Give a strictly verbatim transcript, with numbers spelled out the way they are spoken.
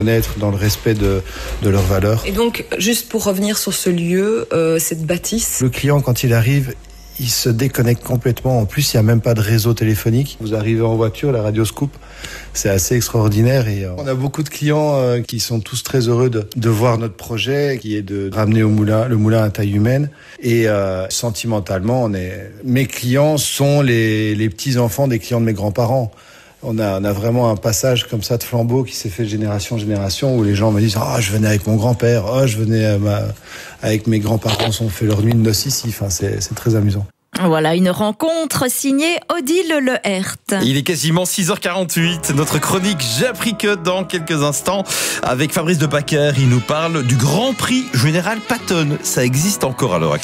Être dans le respect de, de leurs valeurs. Et donc, juste pour revenir sur ce lieu, euh, cette bâtisse. Le client, quand il arrive, il se déconnecte complètement. En plus, il n'y a même pas de réseau téléphonique. vous arrivez en voiture, la radio se coupe. C'est assez extraordinaire. Et euh, on a beaucoup de clients euh, qui sont tous très heureux de, de voir notre projet, qui est de ramener au moulin, le moulin à taille humaine. Et euh, sentimentalement, on est... mes clients sont les, les petits-enfants des clients de mes grands-parents. On a, on a vraiment un passage comme ça de flambeau qui s'est fait de génération en génération, où les gens me disent « Ah, oh, je venais avec mon grand-père, oh, je venais euh, ma... avec mes grands-parents, on fait leur nuit de noces ici. » Enfin, c'est, c'est très amusant. Voilà, une rencontre signée Odile Lehert. Il est quasiment six heures quarante-huit. Notre chronique J'appricote dans quelques instants avec Fabrice Debacker. Il nous parle du Grand Prix Général Patton. Ça existe encore à l'heure actuelle.